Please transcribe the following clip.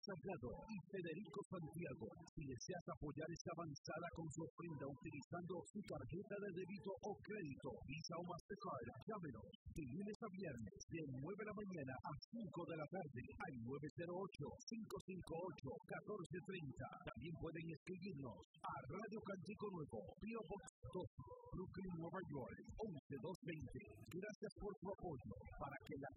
Salgado y Federico Santiago. Si deseas apoyar esta avanzada con su ofrenda utilizando su tarjeta de débito o crédito, Visa o Mastercard, llámenos de lunes a viernes de 9 de la mañana a 5 de la tarde al 908-558-1430. También pueden escribirnos a Radio Cantico Nuevo, P.O. Box 2, Brooklyn, Nueva York, 11220. Gracias por su apoyo para que la